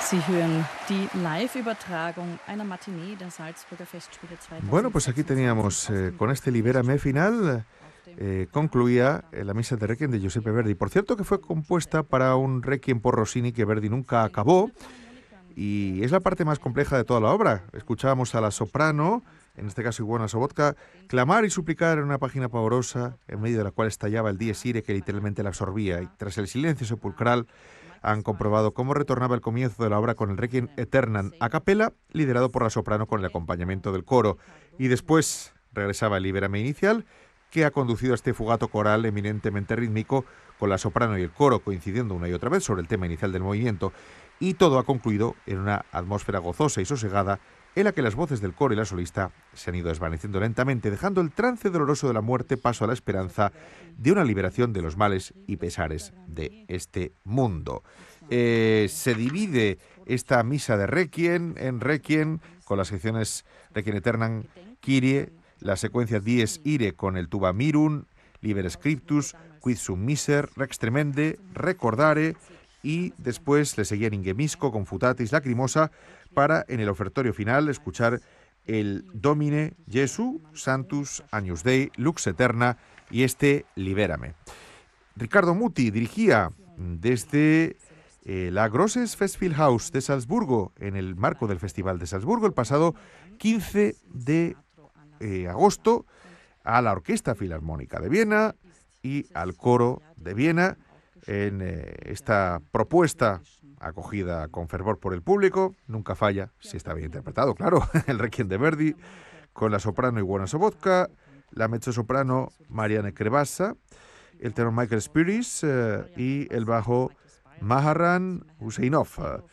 Sie hören die Live-Übertragung einer Matinee der Salzburger Festspiele Bueno, pues aquí 2026 teníamos, aus dem con este Libérame final, dem concluía la misa de Requiem de Giuseppe Verdi. Por cierto, que fue compuesta para un Requiem por Rossini que Verdi nunca acabó, y es la parte más compleja de toda la obra. Escuchábamos a la soprano, en este caso Iguana Sobotka, clamar y suplicar en una página pavorosa, en medio de la cual estallaba el dies irae que literalmente la absorbía, y tras el silencio sepulcral han comprobado cómo retornaba el comienzo de la obra con el Requiem Aeternam a capella, liderado por la soprano con el acompañamiento del coro, y después regresaba el Libérame inicial, que ha conducido a este fugato coral eminentemente rítmico, con la soprano y el coro coincidiendo una y otra vez sobre el tema inicial del movimiento, y todo ha concluido en una atmósfera gozosa y sosegada en la que las voces del coro y la solista se han ido desvaneciendo lentamente, dejando el trance doloroso de la muerte paso a la esperanza de una liberación de los males y pesares de este mundo. Se divide esta misa de Requiem en Requiem, con las secciones Requiem Aeternam, Kyrie, la secuencia Dies Irae con el Tuba Mirum, Liber Scriptus, Quid Sum Miser, Rex Tremende, Recordare, y después le seguían Ingemisco, Confutatis Lacrimosa, para en el ofertorio final escuchar el Domine Jesu, Santus, Agnus Dei, Lux Eterna y este Libérame. Ricardo Muti dirigía desde la Grosses Festspielhaus de Salzburgo, en el marco del Festival de Salzburgo, el pasado 15 de agosto, a la Orquesta Filarmónica de Viena y al Coro de Viena, en esta propuesta acogida con fervor por el público. Nunca falla, si está bien interpretado, claro, el Requiem de Verdi, con la soprano Iguana Sobotka, la mezzosoprano Marianne Krevassa, el tenor Michael Spiris y el bajo Maharan Husseinov.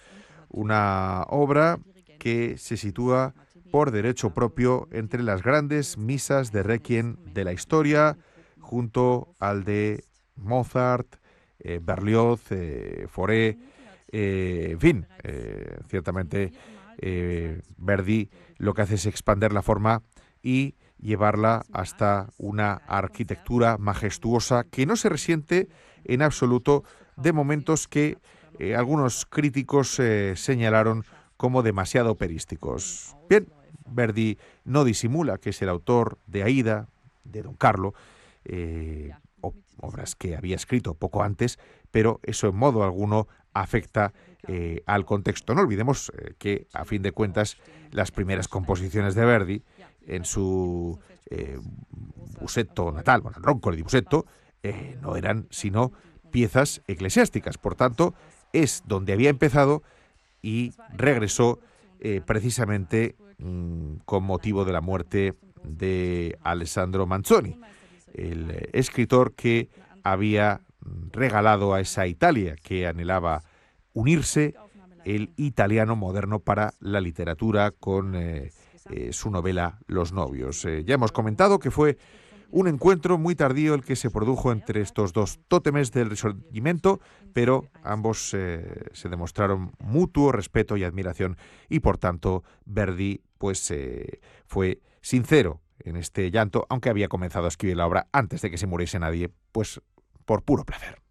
Una obra que se sitúa por derecho propio entre las grandes misas de Requiem de la historia, junto al de Mozart, Berlioz, Fauré, en fin, ciertamente Verdi lo que hace es expander la forma y llevarla hasta una arquitectura majestuosa que no se resiente en absoluto de momentos que algunos críticos señalaron como demasiado operísticos. Bien, Verdi no disimula que es el autor de Aida, de Don Carlo, obras que había escrito poco antes, pero eso en modo alguno afecta al contexto. No olvidemos que, a fin de cuentas, las primeras composiciones de Verdi, en su Bussetto natal, bueno, el Roncolo di Bussetto, no eran sino piezas eclesiásticas. Por tanto, es donde había empezado y regresó precisamente con motivo de la muerte de Alessandro Manzoni, el escritor que había regalado a esa Italia que anhelaba unirse el italiano moderno para la literatura con su novela Los novios. Ya hemos comentado que fue un encuentro muy tardío el que se produjo entre estos dos tótemes del Risorgimento, pero ambos se demostraron mutuo respeto y admiración, y por tanto Verdi pues fue sincero en este llanto, aunque había comenzado a escribir la obra antes de que se muriese nadie, pues por puro placer.